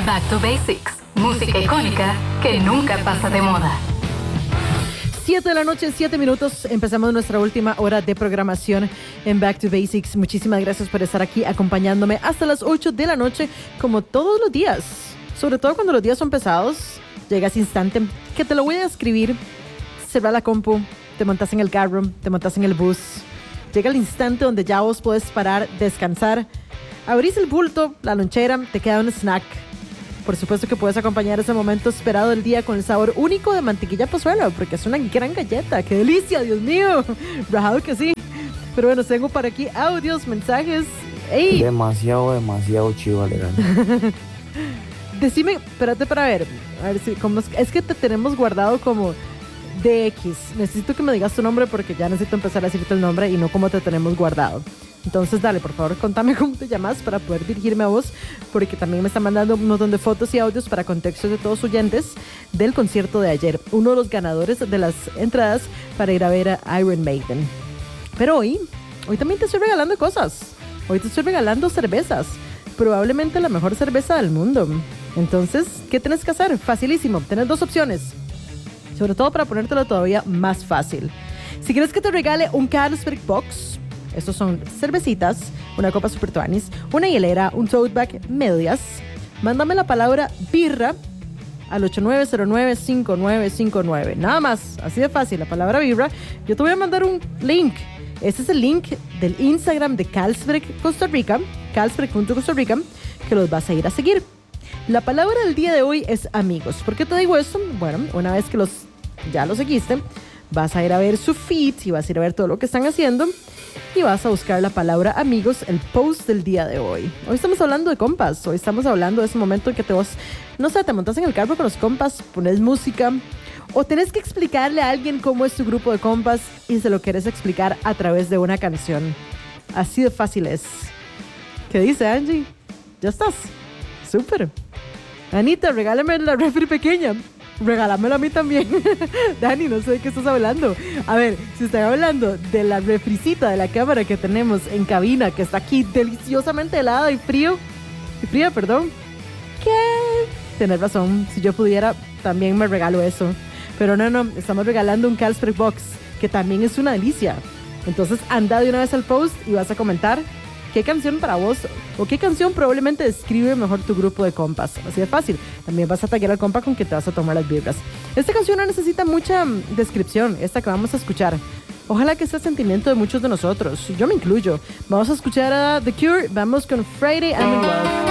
Back to Basics, música icónica que nunca pasa de moda. 7 de la noche, 7 minutos. Empezamos nuestra última hora de programación en Back to Basics. Muchísimas gracias por estar aquí acompañándome hasta las 8 de la noche, como todos los días. Sobre todo cuando los días son pesados, llega ese instante que te lo voy a describir. Se va la compu, te montas en el carro, te montas en el bus. Llega el instante donde ya vos podés parar, descansar, abrís el bulto, la lonchera, te queda un snack. Por supuesto que puedes acompañar ese momento esperado del día con el sabor único de mantequilla Pozuelo, porque es una gran galleta. ¡Qué delicia, Dios mío! Rajado que sí. Pero bueno, tengo por aquí audios, mensajes. ¡Ey! Demasiado chivo, legal. Decime, espérate para ver. A ver si, ¿cómo es que te tenemos guardado como DX? Necesito que me digas tu nombre porque ya necesito empezar a decirte el nombre y no cómo te tenemos guardado. Entonces, dale, por favor, contame cómo te llamas para poder dirigirme a vos, porque también me están mandando un montón de fotos y audios para contextos de todos oyentes del concierto de ayer. Uno de los ganadores de las entradas para ir a ver a Iron Maiden. Pero hoy también te estoy regalando cosas. Hoy te estoy regalando cervezas. Probablemente la mejor cerveza del mundo. Entonces, ¿qué tienes que hacer? Facilísimo. Tienes dos opciones. Sobre todo para ponértelo todavía más fácil. Si quieres que te regale un Carlsberg Box, estos son cervecitas, una copa Super Tuanis, una hielera, un tote bag, medias. Mándame la palabra birra al 8909-5959. Nada más, así de fácil, la palabra birra. Yo te voy a mandar un link. Este es el link del Instagram de Carlsberg Costa Rica, Carlsberg.Costa Rica, que los vas a ir a seguir. La palabra del día de hoy es amigos. ¿Por qué te digo esto? Bueno, una vez que ya los seguiste, vas a ir a ver su feed y vas a ir a ver todo lo que están haciendo y vas a buscar la palabra amigos, el post del día de hoy. Hoy estamos hablando de compas, hoy estamos hablando de ese momento en que te montas en el carro con los compas, pones música o tenés que explicarle a alguien cómo es tu grupo de compas y se lo quieres explicar a través de una canción. Así de fácil es. ¿Qué dice Angie? ¿Ya estás? Súper. Anita, regálame la refri pequeña. Regálamelo a mí también. Dani, no sé de qué estás hablando. A ver, si están hablando de la refricita de la cámara que tenemos en cabina, que está aquí deliciosamente helada y fría, perdón. ¿Qué? Tenés razón, si yo pudiera, también me regalo eso. Pero no, estamos regalando un Carlsberg Box, que también es una delicia. Entonces, anda de una vez al post y vas a comentar qué canción para vos o qué canción probablemente describe mejor tu grupo de compas. Así de fácil. También vas a taggear al compa con que te vas a tomar las vibras. Esta canción no necesita mucha descripción, esta que vamos a escuchar. Ojalá que sea el sentimiento de muchos de nosotros. Yo me incluyo. Vamos a escuchar a The Cure. Vamos con Friday I'm in Love.